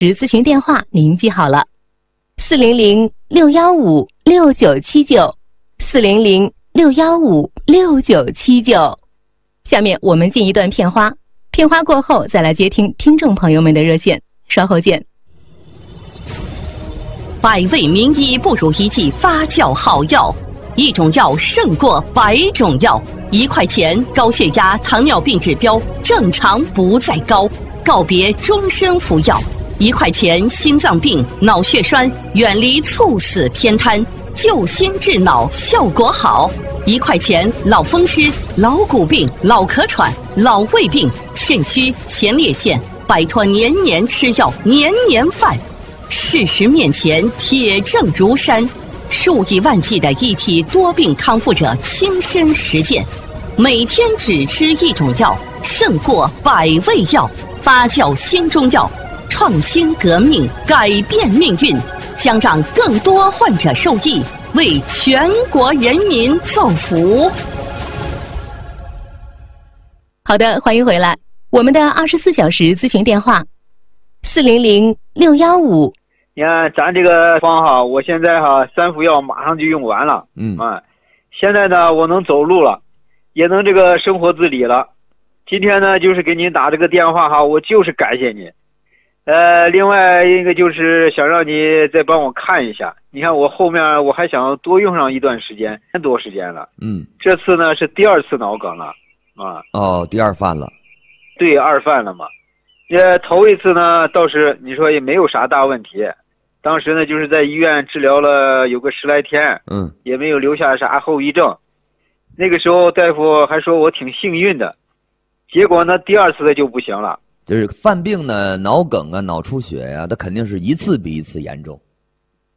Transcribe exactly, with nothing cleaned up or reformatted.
咨询电话您记好了：四零零六幺五六九七九，四零零六幺五六九七九。下面我们进一段片花，片花过后再来接听听众朋友们的热线，稍后见。 百味名医不如一剂发酵好药，一种药胜过百种药。一块钱，高血压、糖尿病指标正常不再高，告别终身服药。一块钱，心脏病、脑血栓远离猝死偏瘫，救心治脑效果好。一块钱，老风湿、老骨病、老咳喘、老胃病、肾虚、前列腺，摆脱年年吃药、年年犯。事实面前，铁证如山，数以万计的一体多病康复者亲身实践，每天只吃一种药，胜过百味药。发酵新中药，创新革命，改变命运，将让更多患者受益，为全国人民造福。 好的，欢迎回来。我们的二十四小时咨询电话：四零零六幺五。 你看咱这个方哈，我现在哈三副药马上就用完了， 嗯啊，现在呢我能走路了，也能这个生活自理了。今天呢就是给您打这个电话哈，我就是感谢您。呃，另外一个就是想让你再帮我看一下，你看我后面我还想多用上一段时间，多时间了。 嗯， 这次呢是第二次脑梗了，啊， 哦，第二犯了。 对，二犯了嘛。呃，头一次呢倒是你说也没有啥大问题，当时呢就是在医院治疗了有个十来天， 嗯， 也没有留下啥后遗症。那个时候大夫还说我挺幸运的，结果呢第二次的就不行了。 就是犯病呢，脑梗啊、脑出血呀、啊，它肯定是一次比一次严重。